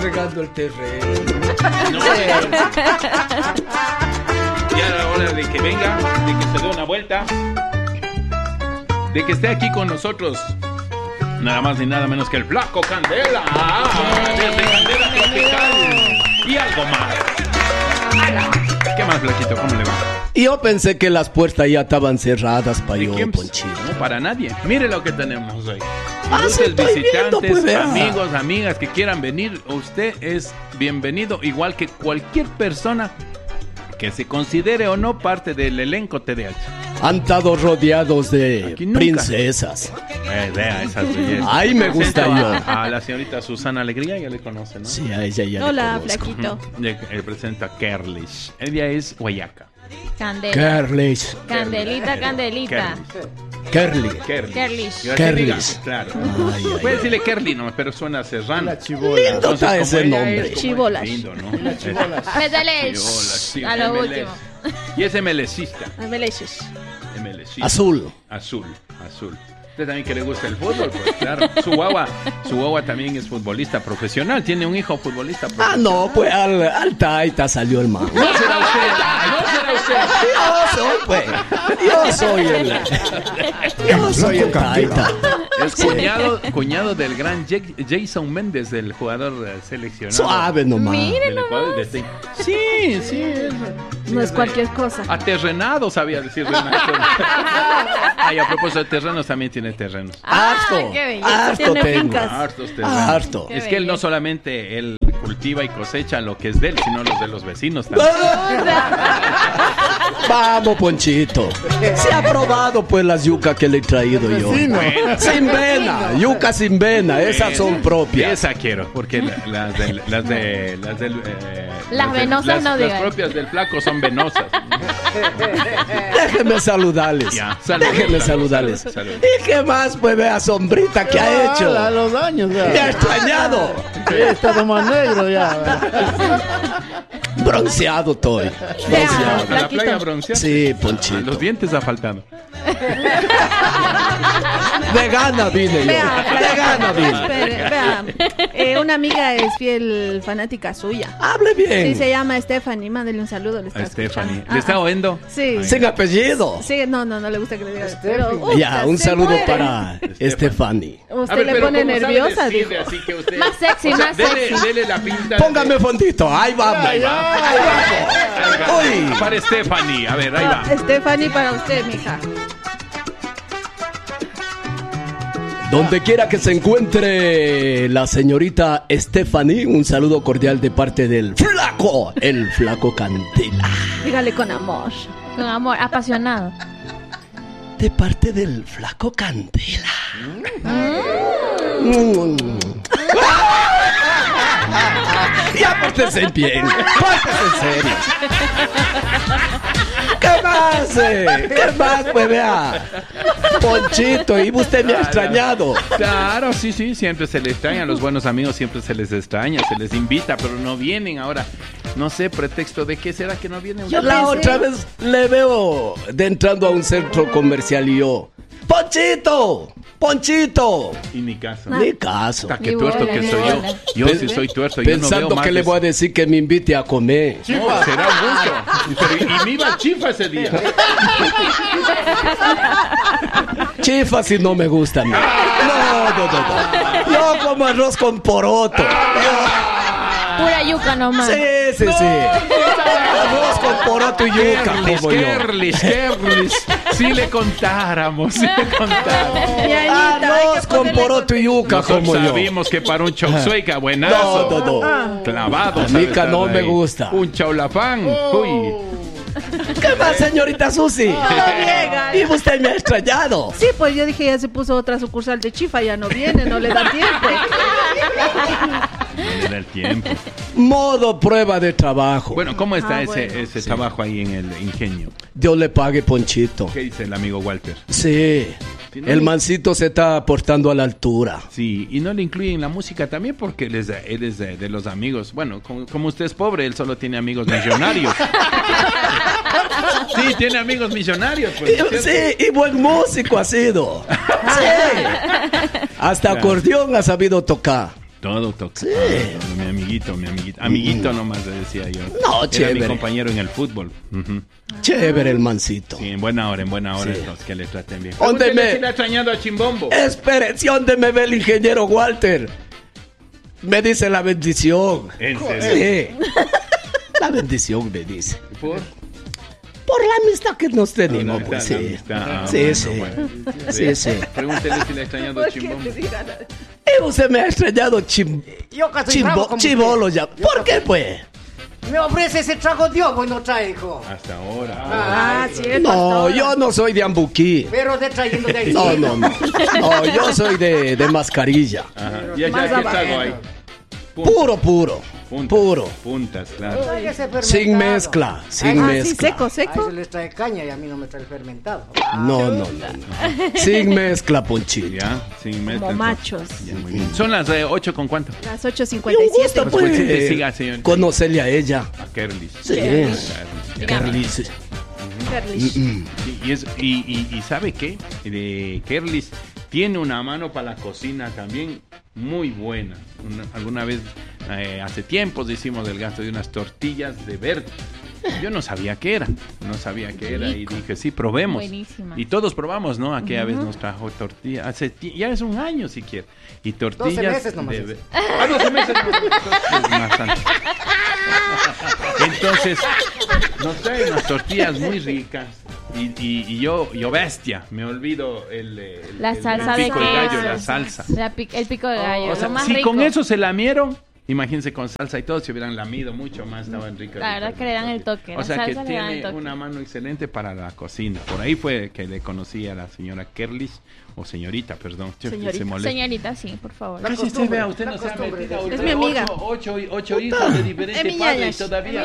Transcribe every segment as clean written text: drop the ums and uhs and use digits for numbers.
regando el terreno. No, ya era hora de que venga, de que se dé una vuelta, de que esté aquí con nosotros. Nada más ni nada menos que el Flaco Candela. Desde Candela Tropical. Y algo más. ¿Qué más, Flaquito? ¿Cómo le va? Yo pensé que las puertas ya estaban cerradas para yo, Ponchito. No, para nadie. Mire lo que tenemos hoy. Sí, Visitantes, viendo, pues, amigos, amigas que quieran venir, usted es bienvenido, igual que cualquier persona que se considere o no parte del elenco TDH. Han estado rodeados de nunca. princesas. Vea esas bellezas. Ay, me gusta yo. A la señorita Susana Alegría, ya le conoce, ¿no? Sí, a ella ya Hola, le conozco. Flaquito. Le presento a Kerlish. Ella es Guayaca. Candela. Kerlish. Candelita, Candelita. Kerly. Kerlish. Kerlish. Claro. Ay, Puede decirle Kerly, no, pero suena serrano. La chibola. Lindo está como ese ella nombre. es, como Chibolas. es lindo, ¿no? Chibolas. Métele. Chibolas, sí, A lo MLS. último. Y es MLCista. Métele. MLCista. Azul. Azul. Usted también que le gusta el fútbol, pues claro. Su guagua también es futbolista profesional. Tiene un hijo futbolista profesional. Ah, no, pues al Taita salió el man. No será usted. Yo soy el Taita. Es cuñado del gran Jason Méndez, del jugador seleccionado. Suave nomás. Del Ecuador, Sí. No es cualquier cosa. Aterrenado, sabía decir Renato. Ay, a propósito de terrenos, también tiene terrenos. Harto. qué belleza. Harto Tiene tengo. fincas. Hartos terrenos. Harto. Qué Es que él no belleza. solamente él cultiva y cosecha lo que es de él, sino los de los vecinos también. Vamos, Ponchito. Se ha probado pues las yucas que le he traído yo. Sin vena, yuca sin vena, esas son propias. Esa quiero, porque las venosas no las digan. propias del flaco son venosas. Déjenme saludarles. Ya, salud. Déjenme saludarles. Salud. ¿Y qué más pues vea sombrita que ha hecho? A los años ya. Me ha extrañado. Sí, está como negro ya. Bronceado estoy. Bronceado. A la playa bronceada. Sí, Ponchito. Los dientes ha faltado. Vegana vine yo. Vegana vine. Espere, vea. Una amiga es fiel fanática suya. Hable bien. Sí, se llama Stephanie. Mándale un saludo. Le está A Stephanie. escuchando. ¿Le está Ah, oyendo? Sí. Sin apellido. Sí, no le gusta que le diga. Ya, un saludo para Stephanie. Usted le pone nerviosa, dijo. Así que usted... Más sexy, más sexy. Dele la pinta. Póngame fondito. Ahí vamos. Ahí va. Uy. Para Stephanie. A ver, ahí va. Stephanie para usted, mija. Donde quiera que se encuentre la señorita Stephanie, un saludo cordial de parte del Flaco, el Flaco Candela. Dígale con amor. Con amor, apasionado. De parte del Flaco Candela. Ya pórtense bien, pórtense serios. ¿Qué más? ¿Qué más? Pues vea, Ponchito, y usted me ha extrañado. Claro, sí, siempre se les extraña. A los buenos amigos siempre se les extraña, se les invita, pero no vienen ahora. No sé, pretexto de qué será que no vienen. Yo la otra vez le veo de entrando a un centro comercial y yo, ¡Ponchito! ¡Ponchito! Y ni caso. Ni caso. Hasta que Ni tuerto bola, que ni soy yo. bola. Yo sí soy tuerto. Yo no Pensando veo más que le de- voy a decir que me invite a comer. No, será un gusto. Y me iba chifa ese día. Chifa si no me gusta a mí. No. Yo como arroz con poroto. Pura yuca nomás. Sí. Arroz con poroto y yuca como yo. Kerlis. Si le contáramos. Arroz con poroto y yuca como yo. Sabimos que para un chauzueca buenazo. No. Clavado. A mí que no me gusta. Un chaulafán. Uy. ¿Qué más, señorita Susi? Y usted me ha extrañado. Sí, pues yo dije, ya se puso otra sucursal de Chifa, ya no viene, no le da tiempo. No era el tiempo. Modo prueba de trabajo. Bueno, ¿cómo está ese Sí. trabajo ahí en el ingenio? Dios le pague, Ponchito. ¿Qué dice el amigo Walter? Sí. Si no El le- mancito se está portando a la altura. Sí, y no le incluyen la música también porque él es de los amigos. Bueno, como usted es pobre, él solo tiene amigos millonarios. Sí, tiene amigos millonarios. Pues, ¿cierto? Sí, y buen músico ha sido. Sí. Hasta acordeón ha sabido tocar. Todo toca. Sí. Mi amiguito. Amiguito nomás le decía yo. No, Era chévere. mi compañero en el fútbol. Ujú. Chévere el mancito. Sí, en buena hora, Sí. los que le traten bien. ¿Dónde Pregúntele me- si le ha extrañado a Chimbombo. Espere, ¿si dónde me ve el ingeniero Walter? Me dice la bendición. ¿En serio? Sí. La bendición me dice. ¿Por? Por la amistad que nos tenemos, La pues amistad, sí. la amistad. Ah, Sí, bueno, sí. bueno. Sí, sí. Pregúntele si le ha extrañado a Chimbombo. Y usted me ha extrañado Yo casi bravo como chivolo ya. ¿Por qué, pues? usted. Me ofrece ese trago Dios, pues no trae, hijo. Hasta ahora. Ah, cierto. No, yo no soy de ambuquí. Pero de trayendo de ahí. No, no, no. No, yo soy de mascarilla. Ajá. ¿Y allá Más qué abajo. trago hay? Puro. Puntas. Puro. Puntas, claro. Tráigase fermentado. Sin mezcla, sin Ah, mezcla. sí, seco, A seco. eso les trae caña y a mí no me trae fermentado. No. Sin mezcla, Ponchito. Ya, sin mezcla. Como machos. Ya, muy bien. Son las 8 con cuánto. Las Y un gusto, 8:57. Pues, sí, pues. siga, señor. Conocerle a ella. A Kerlis. Sí. Carlis. Kerlish. Sí, y ¿sabe qué? Kerlis tiene una mano para la cocina también muy buena. Alguna vez, hace tiempos, hicimos el gasto de unas tortillas de verde. Yo no sabía qué era, y dije, sí, probemos. Buenísima. Y todos probamos, ¿no? Aquella vez nos trajo tortillas, ya es un año siquiera. Y tortillas 12 meses nomás de es. 12 meses. Es más antes. Entonces, nos trae unas tortillas muy ricas. Y yo bestia, me olvido La salsa el pico de de gallo, queso. la salsa. El pico de gallo, O sea, lo más si rico. con eso se lamieron, imagínense con salsa y todo, se hubieran lamido mucho más, estaban ricas. La verdad que le dan el toque, O la sea que salsa le dan el tiene toque. una mano excelente para la cocina. Por ahí fue que le conocí a la señora Kerlis, o señorita, perdón. Señorita. Se molesta. Señorita, sí, por favor. La Casi usted costumbre, vea, usted la no se ha costumbre. metido. Es mi amiga. Ocho hijos de diferente Es mi padre y ñañas. todavía.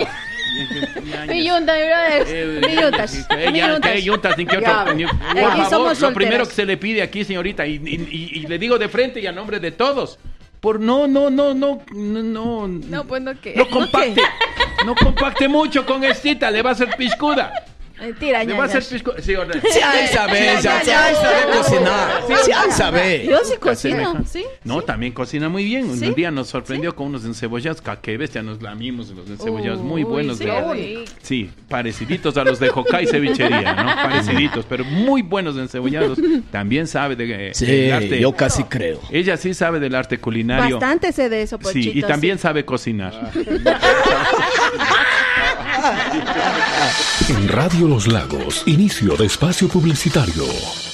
Mi yunta, mi brother. Mi yuntas. Mi yuntas. ¿Qué yuntas? ¿En qué otro? Ya, Ni- aquí Por favor, somos lo primero solteras. que se le pide aquí, señorita, y le digo de frente y a nombre de todos, por no, No, pues no que. no compacte, no compacte mucho con estita, le va a hacer piscuda. Mentira, Le va a hacer ñañas. piscuda. Sí, orden. Sí, ahí sabe, ya, sí, ahí sabe cocinar. Sí, ahí sabe. Yo sí cocino, sí. No, también cocina muy bien. ¿Sí? Un día nos sorprendió con unos encebollados. Que bestia, nos lamimos los encebollados muy Uy, buenos. sí, de- rico. Sí, pareciditos a los de Hokkaido cevichería, ¿no? Pareciditos, pero muy buenos encebollados. También sabe del Sí, arte. yo casi creo. Ella sí sabe del arte culinario. Bastante sé de eso, Sí, Ponchito. y también sabe cocinar. En Radio Los Lagos, inicio de espacio publicitario.